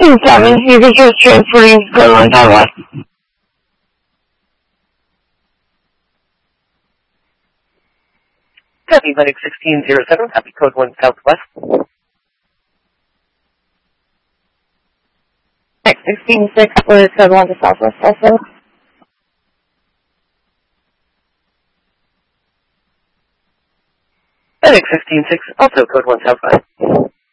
16-7, you can just transferring code 1 Southwest. Copy, Medic 1607, copy code 1 Southwest. Medic 16-6 with code 1 to Southwest also. Medic 16-6, also code 1 Southwest.